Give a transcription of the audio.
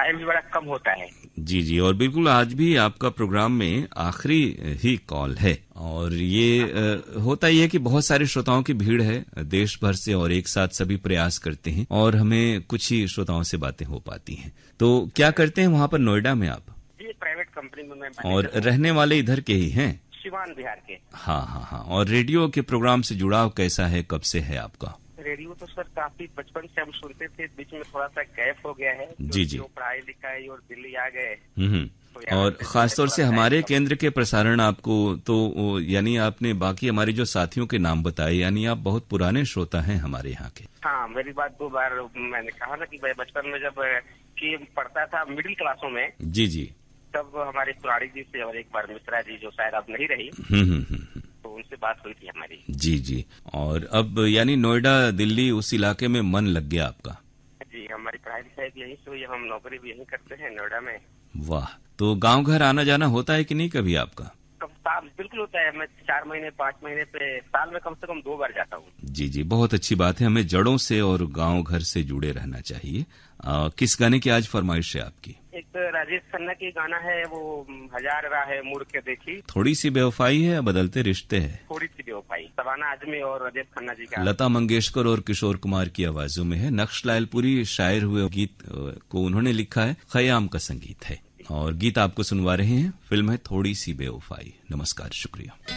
Time भी बड़ा कम होता है। जी जी, और बिल्कुल आज भी आपका प्रोग्राम में आखिरी ही कॉल है, और ये होता ही है कि बहुत सारे श्रोताओं की भीड़ है देश भर से, और एक साथ सभी प्रयास करते हैं और हमें कुछ ही श्रोताओं से बातें हो पाती हैं। तो क्या करते हैं वहाँ पर नोएडा में आप? जी, प्राइवेट कंपनी में मैं और रहने वाले इधर के ही हैं? सिवान बिहार के। हाँ हाँ हाँ। और रेडियो के प्रोग्राम से जुड़ाव कैसा है, कब से है आपका? रेडियो तो सर काफी बचपन से हम सुनते थे, बीच में थोड़ा सा गैप हो गया है। जी जी। पढ़ाई लिखाई और दिल्ली आ गए। तो और खासतौर से हमारे केंद्र के प्रसारण आपको तो यानी आपने बाकी हमारे जो साथियों के नाम बताए, यानी आप बहुत पुराने श्रोता हैं हमारे यहाँ के। हाँ, मेरी बात 2 बार मैंने कहा ना कि मैं बचपन में जब कि पढ़ता था मिडिल क्लासों में। जी जी। तब हमारे पुराणी जी से और एक बार मिश्रा जी जो शायद अब नहीं रही, तो उनसे बात हुई थी हमारी। जी जी। और अब यानी नोएडा दिल्ली उस इलाके में मन लग गया आपका? जी, हमारी पढ़ाई लिखाई भी यहीं से हुई, हम नौकरी भी यहीं करते हैं नोएडा में। वाह, तो गांव घर आना जाना होता है कि नहीं कभी आपका? बिल्कुल होता है। मैं 4 महीने 5 महीने पे साल में कम से कम 2 बार जाता हूँ। जी जी, बहुत अच्छी बात है। हमें जड़ों से और गांव घर से जुड़े रहना चाहिए। किस गाने की आज फरमाइश है आपकी? एक राजेश खन्ना की गाना है, वो हजार राहें मुड़ के देखी। थोड़ी सी बेवफाई है या बदलते रिश्ते है? थोड़ी सी बेवफाई। शबाना आजमी और राजेश खन्ना जी का। लता मंगेशकर और किशोर कुमार की आवाजों में है। नक्श लायलपुरी शायर हुए गीत को उन्होंने लिखा है, खयाम का संगीत है, और गीत आपको सुनवा रहे हैं। फिल्म है थोड़ी सी बेवफाई। नमस्कार, शुक्रिया।